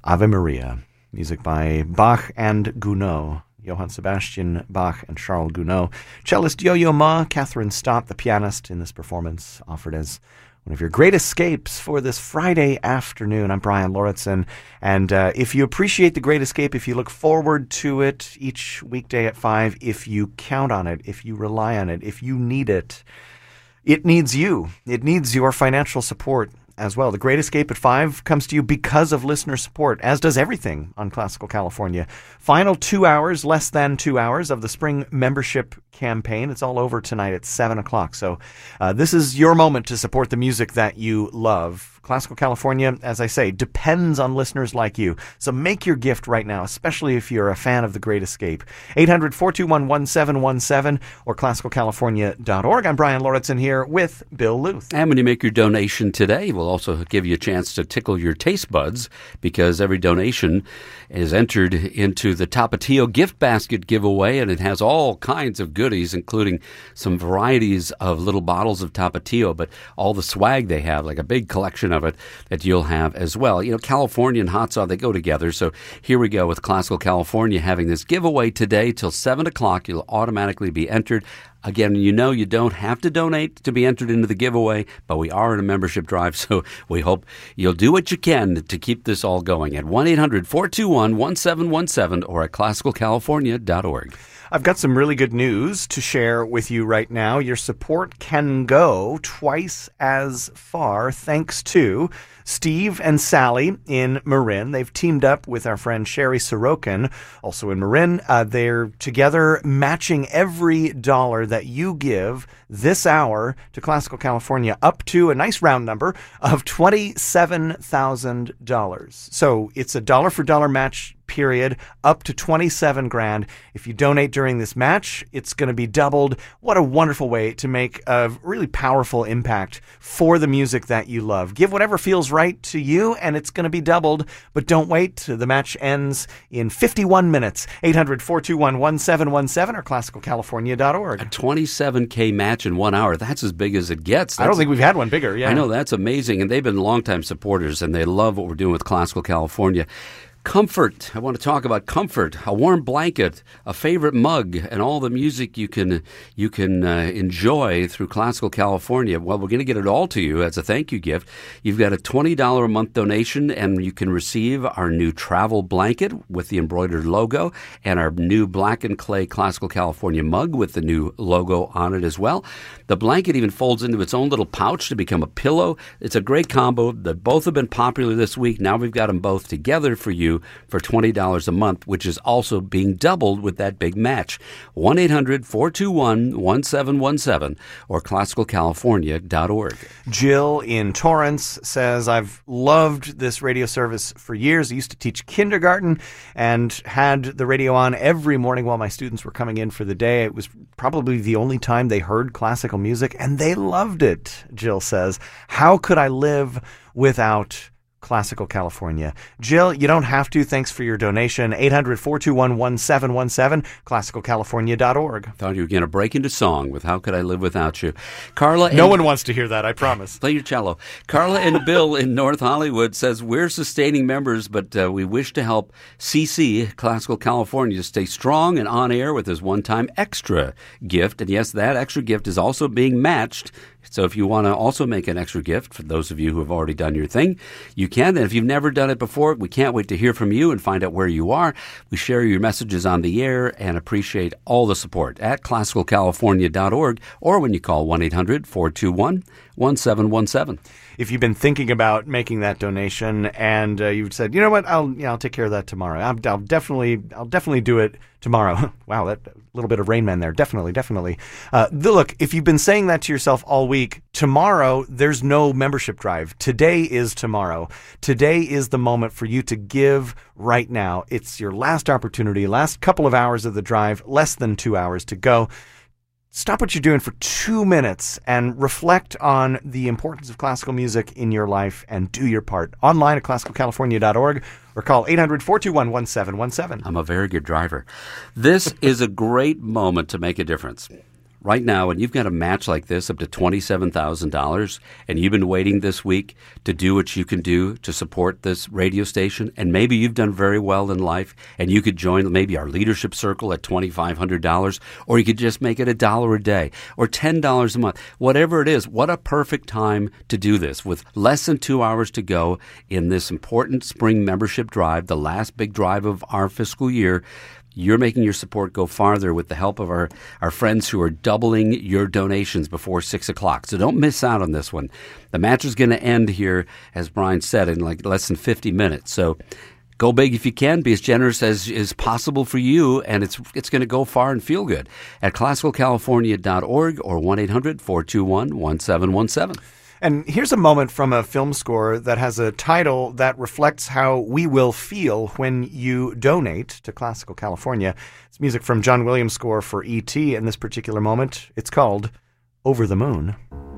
Ave Maria, music by Bach and Gounod. Johann Sebastian Bach and Charles Gounod. Cellist Yo-Yo Ma, Catherine Stott, the pianist in this performance, offered as one of your great escapes for this Friday afternoon. I'm Brian Lauritsen, and if you appreciate The Great Escape, if you look forward to it each weekday at 5, if you count on it, if you rely on it, if you need it, it needs you. It needs your financial support as well. The Great Escape at 5 comes to you because of listener support, as does everything on Classical California. Final 2 hours, less than 2 hours of the spring membership campaign. It's all over tonight at 7 o'clock. So this is your moment to support the music that you love. Classical California, as I say, depends on listeners like you. So make your gift right now, especially if you're a fan of The Great Escape. 800-421-1717 or classicalcalifornia.org. I'm Brian Lauritsen here with Bill Luth. And when you make your donation today, we'll also give you a chance to tickle your taste buds, because every donation is entered into the Tapatio gift basket giveaway, and it has all kinds of goodies, including some varieties of little bottles of Tapatio, but all the swag they have, like a big collection of it that you'll have as well. You know, California and hot sauce, they go together. So here we go with Classical California having this giveaway today till 7 o'clock. You'll automatically be entered. Again, you know you don't have to donate to be entered into the giveaway, but we are in a membership drive, so we hope you'll do what you can to keep this all going at 1-800-421-1717 or at classicalcalifornia.org. I've got some really good news to share with you right now. Your support can go twice as far thanks to Steve and Sally in Marin. They've teamed up with our friend Sherry Sorokin, also in Marin. They're together matching every dollar that you give this hour to Classical California up to a nice round number of $27,000. So it's a dollar-for-dollar match period up to 27 grand. If you donate during this match, it's going to be doubled. What a wonderful way to make a really powerful impact for the music that you love. Give whatever feels right to you, and it's going to be doubled. But don't wait. The match ends in 51 minutes. 800-421-1717 or classicalcalifornia.org. A 27K match in 1 hour. That's as big as it gets. I don't think we've had one bigger. Yeah, I know. That's amazing. And they've been longtime supporters, and they love what we're doing with Classical California. Comfort. I want to talk about comfort, a warm blanket, a favorite mug, and all the music you can enjoy through Classical California. Well, we're going to get it all to you as a thank you gift. You've got a $20 a month donation, and you can receive our new travel blanket with the embroidered logo and our new black and clay Classical California mug with the new logo on it as well. The blanket even folds into its own little pouch to become a pillow. It's a great combo. They both have been popular this week. Now we've got them both together for you for $20 a month, which is also being doubled with that big match. 1-800-421-1717 or classicalcalifornia.org. Jill in Torrance says, I've loved this radio service for years. I used to teach kindergarten and had the radio on every morning while my students were coming in for the day. It was probably the only time they heard classical music, and they loved it, Jill says. How could I live without Classical California? Jill, you don't have to. Thanks for your donation. 800-421-1717, classicalcalifornia.org. Thought you were going to break into song with How Could I Live Without You. Carla, no one wants to hear that, I promise. Play your cello. Carla and Bill in North Hollywood says, we're sustaining members, but we wish to help CC, Classical California, stay strong and on air with his one-time extra gift. And yes, that extra gift is also being matched. So if you want to also make an extra gift, for those of you who have already done your thing, you can. And if you've never done it before, we can't wait to hear from you and find out where you are. We share your messages on the air and appreciate all the support at classicalcalifornia.org or when you call 1-800-421-1717. If you've been thinking about making that donation and you've said, you know what, I'll take care of that tomorrow. I'll definitely do it tomorrow. Wow, that little bit of Rain Man there. Definitely. Look, if you've been saying that to yourself all week, tomorrow there's no membership drive. Today is tomorrow. Today is the moment for you to give right now. It's your last opportunity, last couple of hours of the drive, less than 2 hours to go. Stop what you're doing for 2 minutes and reflect on the importance of classical music in your life and do your part. Online at classicalcalifornia.org or call 800-421-1717. I'm a very good driver. This is a great moment to make a difference. right now and you've got a match like this up to $27,000 and you've been waiting this week to do what you can do to support this radio station, and maybe you've done very well in life and you could join maybe our leadership circle at $2,500, or you could just make it $1 a day or $10 a month, whatever it is. What a perfect time to do this with less than 2 hours to go in this important spring membership drive, the last big drive of our fiscal year. You're making your support go farther with the help of our friends who are doubling your donations before 6 o'clock. So don't miss out on this one. The match is going to end here, as Brian said, in like less than 50 minutes. So go big if you can. Be as generous as is possible for you, and it's going to go far and feel good at classicalcalifornia.org or 1-800-421-1717. And here's a moment from a film score that has a title that reflects how we will feel when you donate to Classical California. It's music from John Williams' score for E.T. in this particular moment. It's called Over the Moon.